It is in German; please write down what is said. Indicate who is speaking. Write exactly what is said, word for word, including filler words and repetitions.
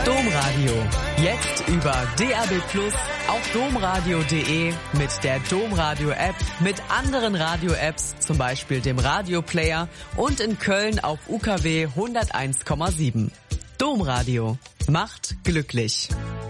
Speaker 1: Domradio. Jetzt über D A B plus, auf domradio punkt de, mit der Domradio-App, mit anderen Radio-Apps, zum Beispiel dem Radio-Player und in Köln auf U K W hunderteins Komma sieben. Domradio macht glücklich.